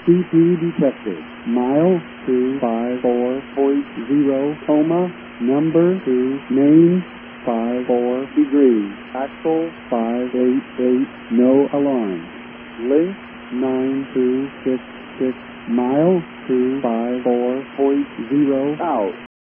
CP detected. Mile 254.0, coma, number 2, main 54 degrees, axle 588, no alarm. Link 9266, mile 254.0 out.